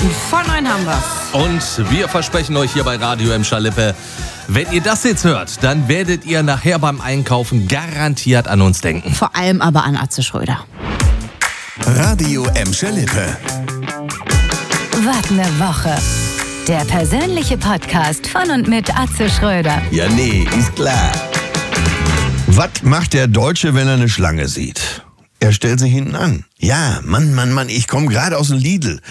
Von Neuen haben wir's. Und wir versprechen euch hier bei Radio Emscher Lippe, wenn ihr das jetzt hört, dann werdet ihr nachher beim Einkaufen garantiert an uns denken. Vor allem aber an Atze Schröder. Radio Emscher Lippe. Was ne Woche. Der persönliche Podcast von und mit Atze Schröder. Ja, nee, ist klar. Was macht der Deutsche, wenn er eine Schlange sieht? Er stellt sich hinten an. Ja, Mann, ich komme gerade aus dem Lidl.